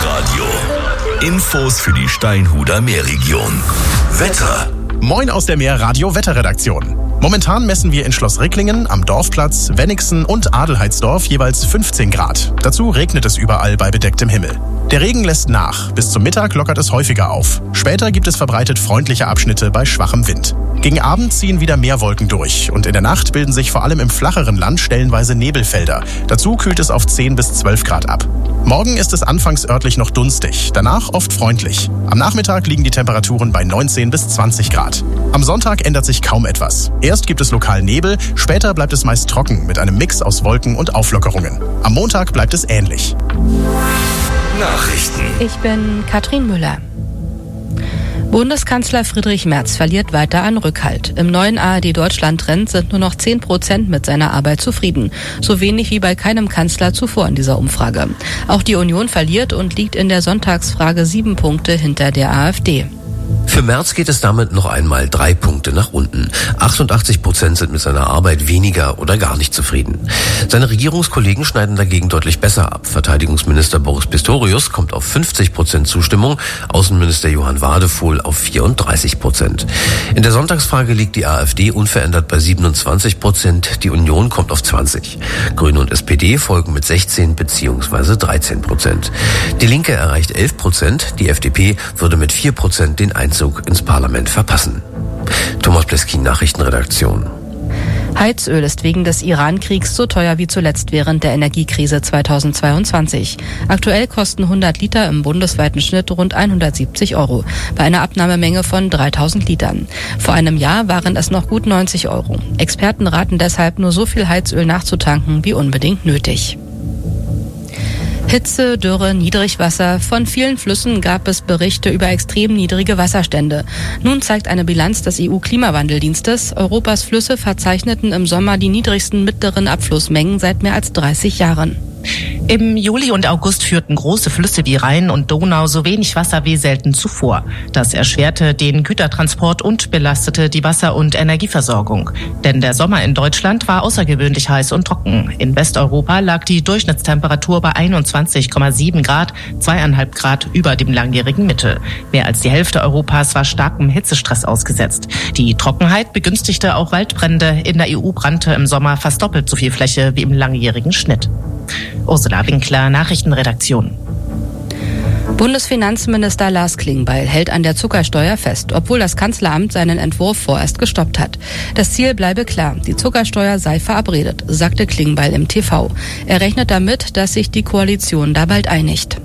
Meerradio. Infos für die Steinhuder Meerregion. Wetter. Moin aus der Meerradio-Wetterredaktion. Momentan messen wir in Schloss Ricklingen, am Dorfplatz, Wenigsen und Adelheidsdorf jeweils 15 Grad. Dazu regnet es überall bei bedecktem Himmel. Der Regen lässt nach. Bis zum Mittag lockert es häufiger auf. Später gibt es verbreitet freundliche Abschnitte bei schwachem Wind. Gegen Abend ziehen wieder mehr Wolken durch und in der Nacht bilden sich vor allem im flacheren Land stellenweise Nebelfelder. Dazu kühlt es auf 10 bis 12 Grad ab. Morgen ist es anfangs örtlich noch dunstig, danach oft freundlich. Am Nachmittag liegen die Temperaturen bei 19 bis 20 Grad. Am Sonntag ändert sich kaum etwas. Erst gibt es lokal Nebel, später bleibt es meist trocken mit einem Mix aus Wolken und Auflockerungen. Am Montag bleibt es ähnlich. Nachrichten. Ich bin Katrin Müller. Bundeskanzler Friedrich Merz verliert weiter an Rückhalt. Im neuen ARD-Deutschland-Trend sind nur noch 10% mit seiner Arbeit zufrieden. So wenig wie bei keinem Kanzler zuvor in dieser Umfrage. Auch die Union verliert und liegt in der Sonntagsfrage 7 Punkte hinter der AfD. Für Merz geht es damit noch einmal 3 Punkte nach unten. 88% sind mit seiner Arbeit weniger oder gar nicht zufrieden. Seine Regierungskollegen schneiden dagegen deutlich besser ab. Verteidigungsminister Boris Pistorius kommt auf 50% Zustimmung, Außenminister Johann Wadefuhl auf 34%. In der Sonntagsfrage liegt die AfD unverändert bei 27%, die Union kommt auf 20%. Grüne und SPD folgen mit 16 bzw. 13%. Die Linke erreicht 11%, die FDP würde mit 4% den Einzug ins Parlament verpassen. Thomas Pleskin, Nachrichtenredaktion. Heizöl ist wegen des Iran-Kriegs so teuer wie zuletzt während der Energiekrise 2022. Aktuell kosten 100 Liter im bundesweiten Schnitt rund 170 €, bei einer Abnahmemenge von 3000 Litern. Vor einem Jahr waren es noch gut 90 €. Experten raten deshalb, nur so viel Heizöl nachzutanken wie unbedingt nötig. Hitze, Dürre, Niedrigwasser. Von vielen Flüssen gab es Berichte über extrem niedrige Wasserstände. Nun zeigt eine Bilanz des EU-Klimawandeldienstes, Europas Flüsse verzeichneten im Sommer die niedrigsten mittleren Abflussmengen seit mehr als 30 Jahren. Im Juli und August führten große Flüsse wie Rhein und Donau so wenig Wasser wie selten zuvor. Das erschwerte den Gütertransport und belastete die Wasser- und Energieversorgung. Denn der Sommer in Deutschland war außergewöhnlich heiß und trocken. In Westeuropa lag die Durchschnittstemperatur bei 21,7 Grad, 2,5 Grad über dem langjährigen Mittel. Mehr als die Hälfte Europas war starkem Hitzestress ausgesetzt. Die Trockenheit begünstigte auch Waldbrände. In der EU brannte im Sommer fast doppelt so viel Fläche wie im langjährigen Schnitt. Ursula Winkler, Nachrichtenredaktion. Bundesfinanzminister Lars Klingbeil hält an der Zuckersteuer fest, obwohl das Kanzleramt seinen Entwurf vorerst gestoppt hat. Das Ziel bleibe klar, die Zuckersteuer sei verabredet, sagte Klingbeil im TV. Er rechnet damit, dass sich die Koalition da bald einigt.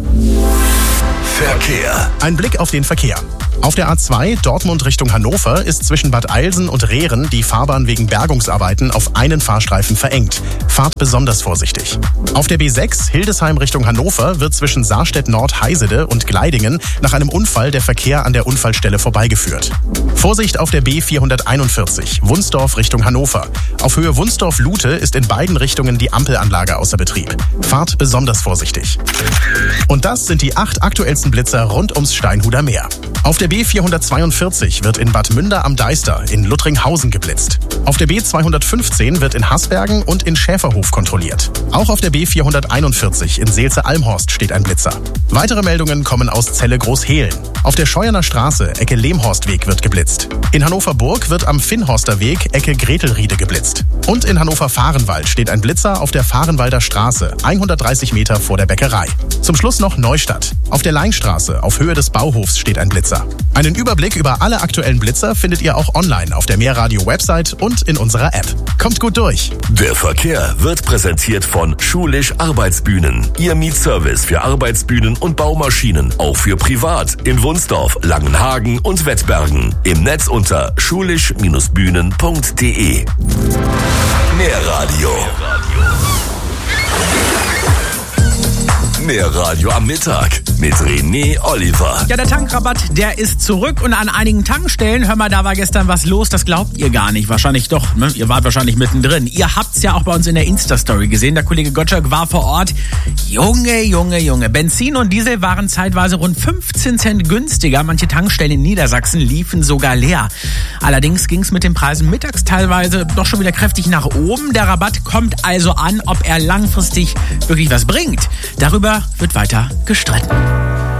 Verkehr. Ein Blick auf den Verkehr. Auf der A2 Dortmund Richtung Hannover ist zwischen Bad Eilsen und Rehren die Fahrbahn wegen Bergungsarbeiten auf einen Fahrstreifen verengt. Fahrt besonders vorsichtig. Auf der B6 Hildesheim Richtung Hannover wird zwischen Saarstedt-Nord-Heisede und Gleidingen nach einem Unfall der Verkehr an der Unfallstelle vorbeigeführt. Vorsicht auf der B441 Wunsdorf Richtung Hannover. Auf Höhe Wunsdorf-Lute ist in beiden Richtungen die Ampelanlage außer Betrieb. Fahrt besonders vorsichtig. Und das sind die 8 aktuellsten Blitzer rund ums Steinhuder Meer. Auf der B442 wird in Bad Münder am Deister in Luttringhausen geblitzt. Auf der B215 wird in Hasbergen und in Schäferhof kontrolliert. Auch auf der B441 in Seelze-Almhorst steht ein Blitzer. Weitere Meldungen kommen aus Celle-Großhehlen. Auf der Scheuerner Straße, Ecke Lehmhorstweg, wird geblitzt. In Hannover-Burg wird am Finnhorster Weg, Ecke Gretelriede, geblitzt. Und in Hannover-Fahrenwald steht ein Blitzer auf der Fahrenwalder Straße, 130 Meter vor der Bäckerei. Zum Schluss noch Neustadt. Auf der Leinstraße, auf Höhe des Bauhofs, steht ein Blitzer. Einen Überblick über alle aktuellen Blitzer findet ihr auch online auf der Meerradio-Website und in unserer App. Kommt gut durch! Der Verkehr wird präsentiert von Schulisch Arbeitsbühnen. Ihr Mietservice für Arbeitsbühnen und Baumaschinen, auch für privat in Wunsdorf, Langenhagen und Wettbergen. Im Netz unter schulisch-bühnen.de. Meerradio. Meerradio am Mittag mit René Oliver. Ja, der Tankrabatt, der ist zurück und an einigen Tankstellen, hör mal, da war gestern was los, das glaubt ihr gar nicht. Wahrscheinlich doch, ne? Ihr wart wahrscheinlich mittendrin. Ihr habt's ja auch bei uns in der Insta-Story gesehen. Der Kollege Gottschalk war vor Ort. Junge. Benzin und Diesel waren zeitweise rund 15 Cent günstiger. Manche Tankstellen in Niedersachsen liefen sogar leer. Allerdings ging's mit den Preisen mittags teilweise doch schon wieder kräftig nach oben. Der Rabatt kommt also an, ob er langfristig wirklich was bringt. Darüber oder wird weiter gestritten?